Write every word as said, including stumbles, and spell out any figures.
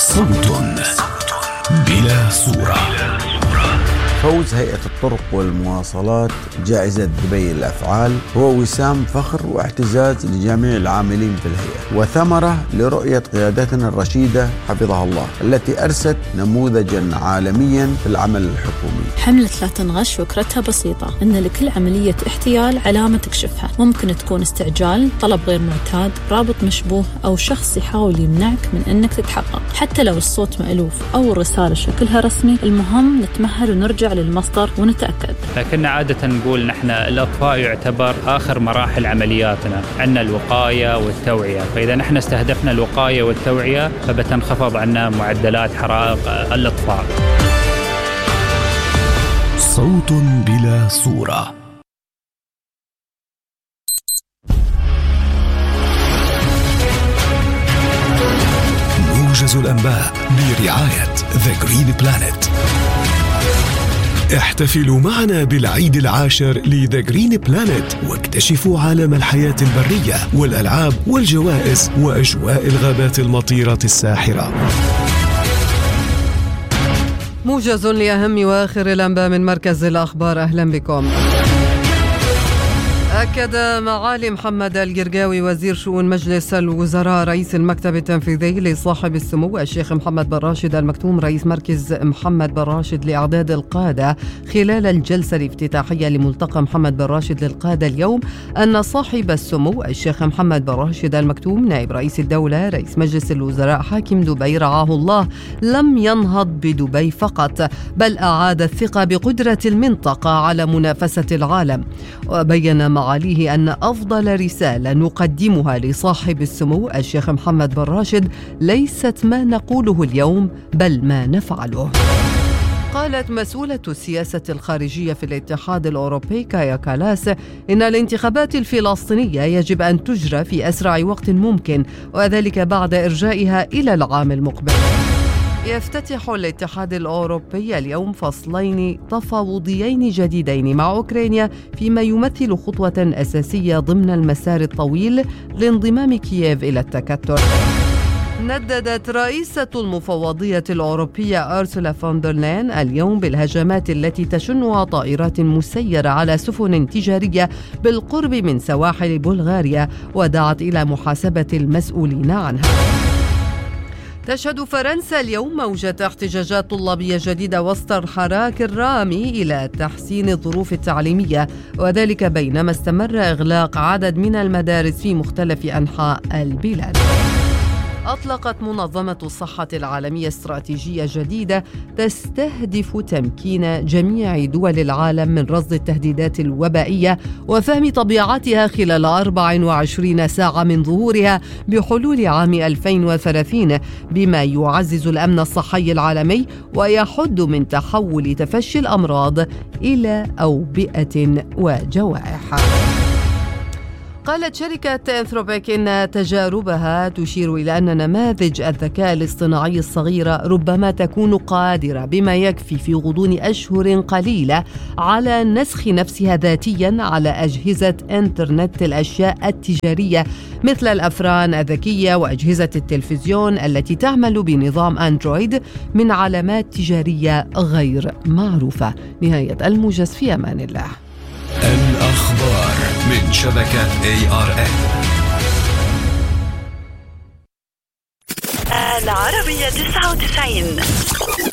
صوت بلا صورة. فوز هيئة الطرق والمواصلات جائزة دبي للأفعال هو وسام فخر واعتزاز لجميع العاملين في الهيئة، وثمرة لرؤية قيادتنا الرشيدة حفظها الله التي أرست نموذجا عالميا في العمل الحكومي. حملة لا تنغش فكرتها بسيطة، أن لكل عملية احتيال علامة تكشفها. ممكن تكون استعجال، طلب غير معتاد، رابط مشبوه، أو شخص يحاول يمنعك من أنك تتحقق. حتى لو الصوت مألوف أو الرسالة شكلها رسمي، المهم نتمهل ونرجع للمصدر ونتأكد. لكن عادة نقول نحن الإطفاء يعتبر آخر مراحل عملياتنا، عندنا الوقاية والتوعية، فإذا نحن استهدفنا الوقاية والتوعية فبتنخفض عنا معدلات حرائق الإطفاء. صوت بلا صورة. موجز الأنباء برعاية The Green Planet. احتفلوا معنا بالعيد العاشر لذا جرين بلانت واكتشفوا عالم الحياة البرية والألعاب والجوائز وأجواء الغابات المطيرة الساحرة. موجز لأهم وآخر الأنباء من مركز الأخبار، أهلا بكم. أكد معالي محمد القرقاوي وزير شؤون مجلس الوزراء رئيس المكتب التنفيذي لصاحب السمو الشيخ محمد بن راشد المكتوم رئيس مركز محمد بن راشد لإعداد القادة خلال الجلسة الافتتاحية لملتقى محمد بن راشد للقادة اليوم أن صاحب السمو الشيخ محمد بن راشد المكتوم نائب رئيس الدولة رئيس مجلس الوزراء حاكم دبي رعاه الله لم ينهض بدبي فقط، بل أعاد الثقة بقدرة المنطقة على منافسة العالم. وبين معاليه أن أفضل رسالة نقدمها لصاحب السمو الشيخ محمد بن راشد ليست ما نقوله اليوم بل ما نفعله. قالت مسؤولة السياسة الخارجية في الاتحاد الأوروبي كايا كالاس إن الانتخابات الفلسطينية يجب أن تجرى في أسرع وقت ممكن، وذلك بعد إرجائها إلى العام المقبل. يفتتح الاتحاد الأوروبي اليوم فصلين تفاوضيين جديدين مع أوكرانيا فيما يمثل خطوة أساسية ضمن المسار الطويل لانضمام كييف إلى التكتل. نددت رئيسة المفوضية الأوروبية أرسولا فون دير لاين اليوم بالهجمات التي تشنها طائرات مسيرة على سفن تجارية بالقرب من سواحل بلغاريا، ودعت إلى محاسبة المسؤولين عنها. تشهد فرنسا اليوم موجة احتجاجات طلابية جديدة وسط الحراك الرامي إلى تحسين الظروف التعليمية، وذلك بينما استمر إغلاق عدد من المدارس في مختلف أنحاء البلاد. أطلقت منظمة الصحة العالمية استراتيجية جديدة تستهدف تمكين جميع دول العالم من رصد التهديدات الوبائية وفهم طبيعتها خلال أربع وعشرين ساعة من ظهورها بحلول عام ألفين وثلاثين، بما يعزز الأمن الصحي العالمي ويحد من تحول تفشي الأمراض إلى أوبئة وجوائح. قالت شركة أنثروبيك إن تجاربها تشير إلى أن نماذج الذكاء الاصطناعي الصغيرة ربما تكون قادرة بما يكفي في غضون أشهر قليلة على نسخ نفسها ذاتيا على أجهزة إنترنت الأشياء التجارية مثل الأفران الذكية وأجهزة التلفزيون التي تعمل بنظام أندرويد من علامات تجارية غير معروفة. نهاية الموجز، في أمان الله. الأخبار من شبكة إيه آر إن. العربية تسعة وتسعين.